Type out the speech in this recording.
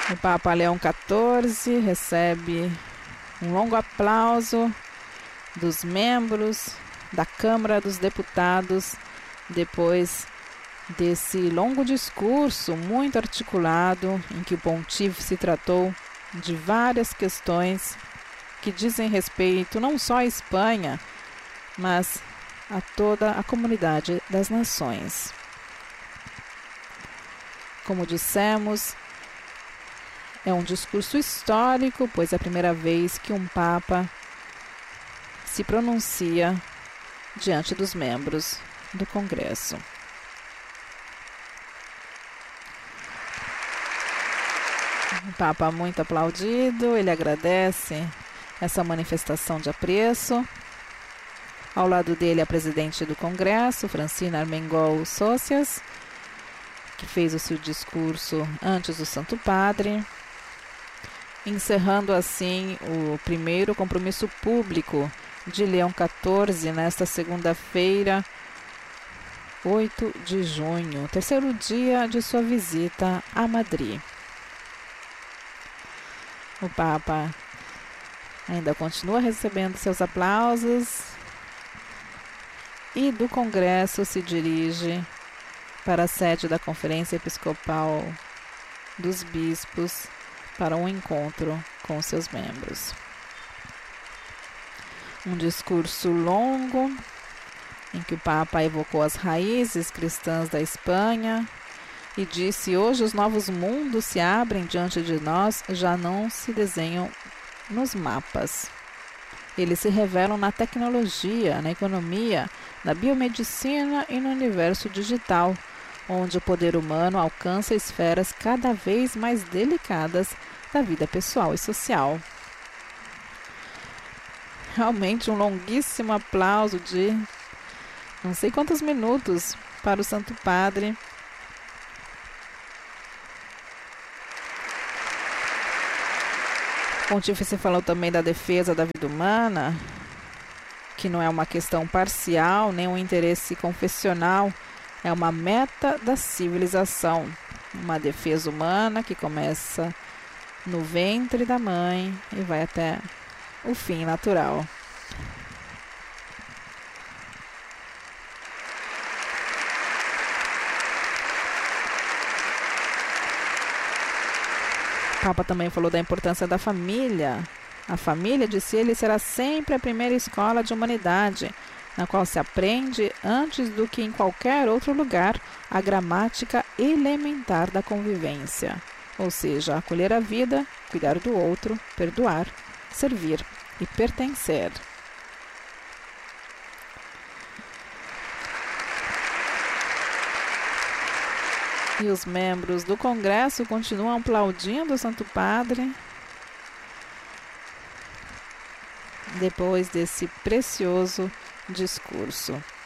O Papa Leão XIV recebe um longo aplauso dos membros da Câmara dos Deputados depois desse longo discurso muito articulado em que o pontífice tratou de várias questões que dizem respeito não só à Espanha, mas a toda a comunidade das nações. Como dissemos, é um discurso histórico, pois é a primeira vez que um Papa se pronuncia diante dos membros do Congresso. O Papa muito aplaudido, ele agradece essa manifestação de apreço. Ao lado dele a presidente do Congresso, Francina Armengol Socias, que fez o seu discurso antes do Santo Padre, encerrando assim o primeiro compromisso público de Leão XIV nesta segunda-feira, 8 de junho, terceiro dia de sua visita a Madrid. O Papa ainda continua recebendo seus aplausos e do Congresso se dirige para a sede da Conferência Episcopal dos Bispos para um encontro com seus membros. Um discurso longo em que o Papa evocou as raízes cristãs da Espanha e disse: hoje os novos mundos se abrem diante de nós, já não se desenham nos mapas. Eles se revelam na tecnologia, na economia, na biomedicina e no universo digital, onde o poder humano alcança esferas cada vez mais delicadas da vida pessoal e social. Realmente um longuíssimo aplauso de não sei quantos minutos para o Santo Padre. O pontífice falou também da defesa da vida humana, que não é uma questão parcial, nem um interesse confessional, é uma meta da civilização. Uma defesa humana que começa no ventre da mãe e vai até o fim natural. O Papa também falou da importância da família. A família, disse ele, será sempre a primeira escola de humanidade, na qual se aprende, antes do que em qualquer outro lugar, a gramática elementar da convivência. Ou seja, acolher a vida, cuidar do outro, perdoar, servir e pertencer. E os membros do Congresso continuam aplaudindo o Santo Padre depois desse precioso discurso.